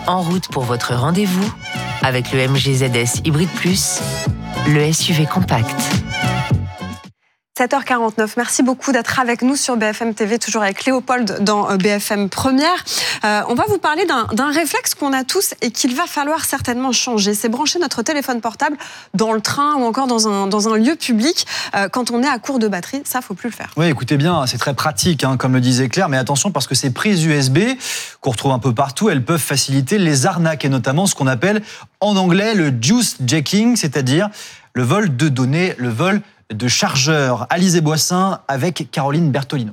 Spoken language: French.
En route pour votre rendez-vous avec le MG ZS Hybrid Plus, le SUV compact. 7h49, merci beaucoup d'être avec nous sur BFM TV, toujours avec Léopold dans BFM Première. On va vous parler d'un réflexe qu'on a tous et qu'il va falloir certainement changer. C'est brancher notre téléphone portable dans le train ou encore dans un lieu public quand on est à court de batterie. Ça, faut plus le faire. Oui, écoutez bien, c'est très pratique, comme le disait Claire, mais attention parce que ces prises USB qu'on retrouve un peu partout, elles peuvent faciliter les arnaques et notamment ce qu'on appelle en anglais le juice jacking, c'est-à-dire le vol de données, le vol de chargeurs. Alizé Boissin avec Caroline Bertolino.